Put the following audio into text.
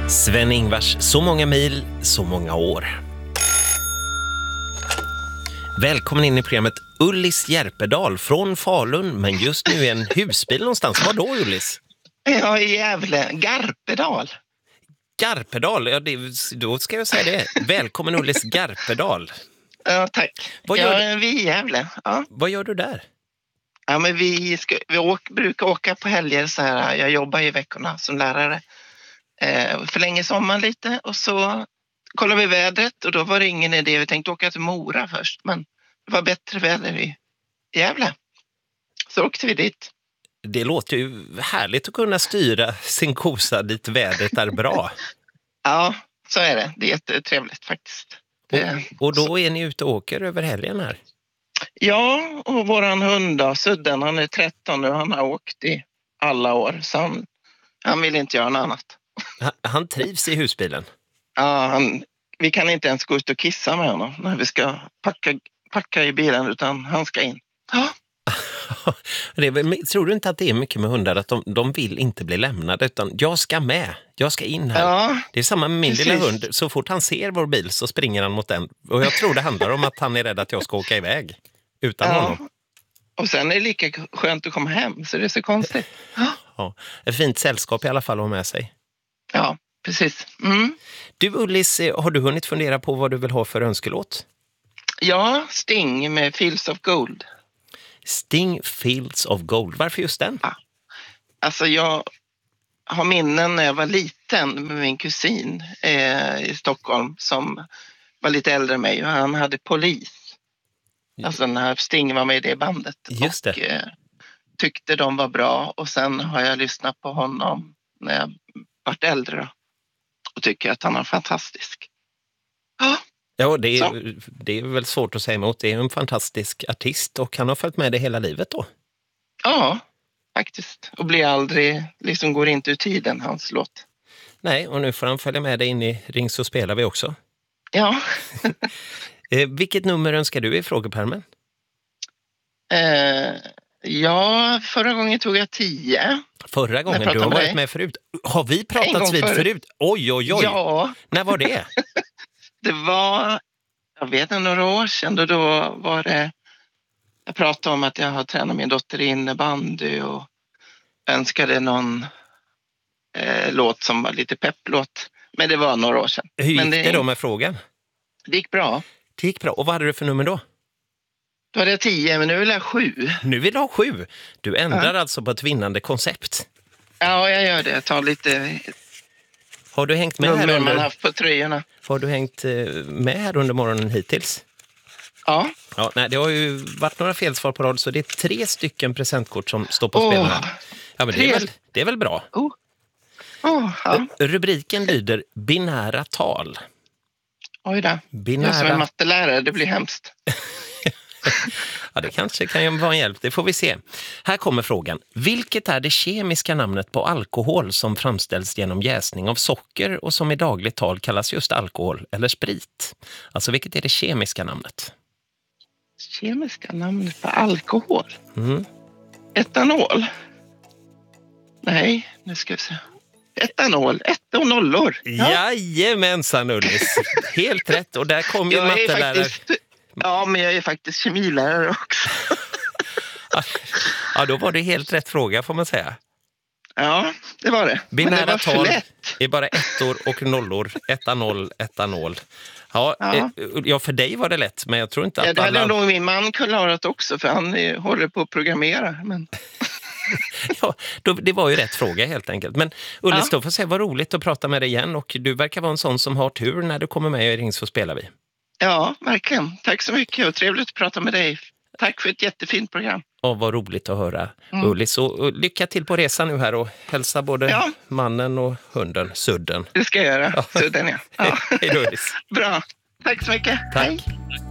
Sven-Ingvars, så många mil, så många år. Välkommen in i programmet Ullis Järpedal från Falun, men just nu är en husbil någonstans. Var då, Ullis? Ja, i Gävle. Garpedal. Garpedal, ja, då ska jag säga det. Välkommen Ullis Garpedal. Ja, tack. Vi är i Gävle. Ja. Vad gör du där? Ja, men vi brukar åka på helger så här. Jag jobbar i veckorna som lärare. Förlänger sommaren lite och så kollar vi vädret och då var det ingen idé. Vi tänkte åka till Mora först, men det var bättre väder i Gävle. Så åkte vi dit. Det låter ju härligt att kunna styra sin kosa dit vädret är bra. Ja, så är det. Det är jättetrevligt faktiskt. Och då är ni ute och åker över helgen här? Ja, och våran hund då, Sudden, han är 13 nu. Han har åkt i alla år, så han vill inte göra något annat. Han trivs i husbilen? Ja, vi kan inte ens gå ut och kissa med honom när vi ska packa i bilen, utan han ska in. Ja. Tror du inte att det är mycket med hundar att de vill inte bli lämnade, utan jag ska med, jag ska in här. Ja, det är samma med min precis. lilla hund, så fort han ser vår bil så springer han mot den. Och jag tror det handlar om att han är rädd att jag ska åka iväg utan honom. Och sen är det lika skönt att komma hem, så det är så konstigt. Ja, ett fint sällskap i alla fall att ha med sig. Ja, precis. Mm. Du Ullis, har du hunnit fundera på vad du vill ha för önskelåt? Ja, Sting med Fields of Gold. Sting, Fields of Gold. Varför just den? Ja. Alltså jag har minnen när jag var liten med min kusin i Stockholm som var lite äldre än mig. Och han hade Polis. Alltså när Sting var med i det bandet. Just det. Och tyckte de var bra. Och sen har jag lyssnat på honom när jag varit äldre då. Och tycker att han är fantastisk. Ja, det är väl svårt att säga emot. Det är en fantastisk artist och han har följt med det hela livet då. Ja, faktiskt. Och blir aldrig, liksom går inte ur tiden, hans låt. Nej, och nu får han följa med dig in i Ring så spelar vi också. Ja. Vilket nummer önskar du i frågepärmen? Ja, förra gången tog jag 10. Förra gången? Du har varit med förut. Har vi pratats vid förut? Oj. Ja. När var det? Det var, jag vet inte, några år sedan. Då var det, jag pratade om att jag har tränat min dotter i innebandy och önskade någon låt som var lite pepplåt. Men det var några år sedan. Hur gick det då med frågan? Det gick bra. Det gick bra. Och vad hade du för nummer då? Då hade jag 10, men nu vill jag 7. Nu vill du ha 7? Du ändrar alltså på ett vinnande koncept? Ja, jag gör det. Jag tar lite... Har du hängt med här man haft på tröjorna. Har du hängt med här under morgonen hittills? Ja. Ja, nej, det har ju varit några felsvar på rad, så det är 3 stycken presentkort som står på spel här. Ja, men det är väl bra. Ja. Rubriken lyder binära tal. Oj då. Jag som är mattelärare, det blir hemskt. Ja, det kanske kan ju vara en hjälp, det får vi se. Här kommer frågan. Vilket är det kemiska namnet på alkohol som framställs genom jäsning av socker och som i dagligt tal kallas just alkohol eller sprit? Alltså vilket är det kemiska namnet? Kemiska namnet på alkohol? Mm. Etanol? Nej, nu ska vi se. Etanol, 1 och 0. Ja. Jajamensan Ullis. Helt rätt, och där kom ju mattelärare. Ja, men jag är faktiskt kemilärare också. Ja, då var det helt rätt fråga får man säga. Ja, det var det. Binära tal är bara 1 och 0. Etanol. Ja, för dig var det lätt, men jag tror inte att det hade nog min man klarat också, för han håller på att programmera. Men... Ja, det var ju rätt fråga helt enkelt. Men Ullis, då får se, vad roligt att prata med dig igen. Och du verkar vara en sån som har tur när du kommer med i Ring så spelar vi. Ja, verkligen. Tack så mycket och trevligt att prata med dig. Tack för ett jättefint program. Och vad roligt att höra, Ullis. Och lycka till på resan nu här och hälsa både mannen och hunden, Sudden. Det ska jag göra, Sudden, ja. Hej då, Ullis. Bra. Tack så mycket. Tack. Hej.